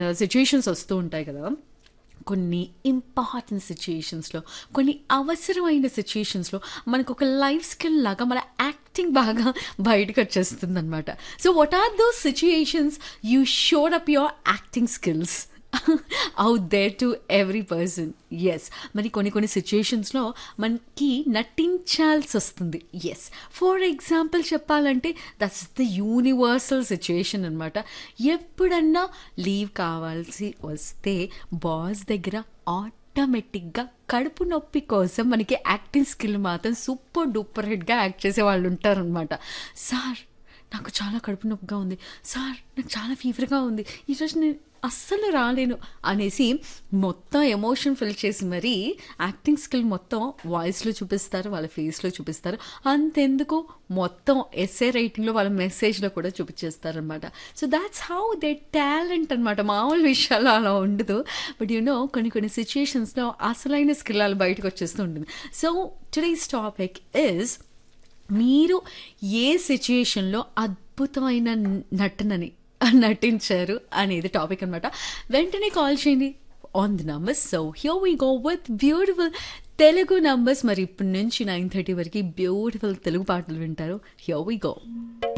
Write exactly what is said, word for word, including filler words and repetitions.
Situations వస్తూ ఉంటాయి కదా! కొన్ని ఇంపార్టెంట్ సిచ్యుయేషన్స్‌లో, కొన్ని అవసరమైన సిచ్యుయేషన్స్‌లో మనకొక లైఫ్ స్కిల్ లాగా మన యాక్టింగ్ బాగా బయటకొచ్చేస్తుందనమాట. So, what are those situations you showed up your acting skills out there to every person. Yes. మరి కొన్ని కొన్ని సిచ్యుయేషన్స్‌లో మనకి నటించాల్సొస్తుంది. యెస్. ఫర్ ఎగ్జాంపుల్ చెప్పాలంటే దట్స్ ద యూనివర్సల్ సిచ్యుయేషన్ అనమాట. ఎప్పుడన్నా లీవ్ కావాల్సి వస్తే బాస్ దగ్గర ఆటోమేటిక్‌గా కడుపు నొప్పి కోసం మనకి యాక్టింగ్ స్కిల్ మాత్రం సూపర్ డూపర్ హిట్‌గా యాక్ట్ చేసే వాళ్ళు ఉంటారనమాట. సార్ నాకు చాలా కడుపు నొప్పిగా ఉంది. సార్ నాకు చాలా ఫీవర్‌గా ఉంది. ఈరోజు నేను అస్సలు రాలేను అనేసి మొత్తం ఎమోషన్ ఫిల్ చేసి మరీ యాక్టింగ్ స్కిల్ మొత్తం వాయిస్‌లో చూపిస్తారు, వాళ్ళ ఫేస్‌లో చూపిస్తారు. అంతెందుకు మొత్తం ఎస్సే రైటింగ్‌లో వాళ్ళ మెసేజ్‌లో కూడా చూపించేస్తారనమాట. So, that's how they talent అనమాట. మామూలు విషయాల్లో అలా ఉండదు. బట్ యూ నో కొన్ని కొన్ని సిచ్యుయేషన్స్‌లో అసలైన స్కిల్ అలా బయటకు వచ్చేస్తూ ఉంటుంది. సో, టుడేస్ టాపిక్ ఈజ్ మీరు ఏ సిచ్యుయేషన్‌లో అద్భుతమైన నటనని నటించారు అనేది టాపిక్ అనమాట. వెంటనే కాల్ చేయండి on the numbers. So here we go with beautiful Telugu numbers. మరి ఇప్పటి నుంచి నైన్ థర్టీ వరకు బ్యూటిఫుల్ తెలుగు పాటలు వింటారు. Here we go.